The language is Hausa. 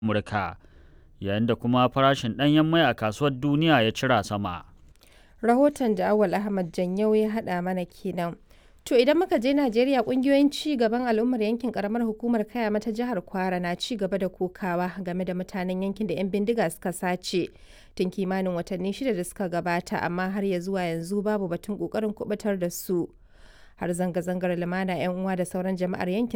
Amurka, yayin da kuma farashin ɗanyen mai a kasuwar duniya ya cira sama. Rahoton da Awal Ahmad Janyau ya haɗa mana kenan. To idan muka je Najeriya, ƙungiyoyin ci gaban al'ummar yankin ƙaramar hukumar Kayama ta jihar Kwara na ci gaba da kokawa game da mutanen yankin da 'yan bindiga suka sace tun kimanin watanni 6 da suka gabata, amma har ya zuwa yanzu babu batun ƙoƙarin kubutar da su. Har zanga-zangar lumana 'yan uwa da sauran jama'ar yankin